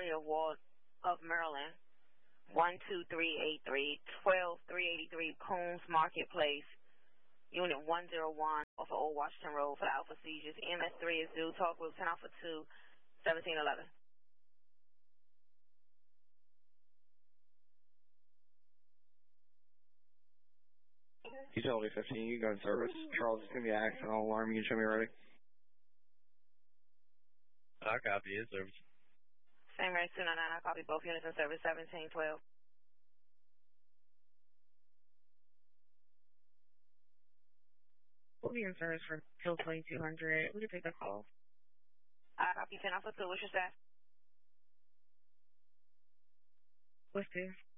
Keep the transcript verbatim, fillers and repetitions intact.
County of Ward of Maryland, one two three eight three, twelve three eighty-three Coons Marketplace, Unit one oh one off of Old Washington Road for the Alpha Seizures. E M S three is due. Talk group ten Alpha two, seventeen eleven. Utility fifteen, you go in service. Charles, it's going to be an accident alarm. You can show me ready. I copy his service. Same range two nine nine, I copy both units in service, seventeen twelve. We'll be in service for till twenty-two hundred. We can take the call. I copy ten Alpha two, what's your staff? What's this?